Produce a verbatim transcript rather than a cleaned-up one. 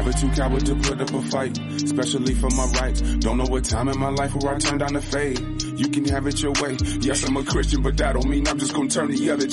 Never too coward to put up a fight, especially for my rights. Don't know what time in my life where I turned down the fade. You can have it your way. Yes, I'm a Christian, but that don't mean I'm just gonna turn the other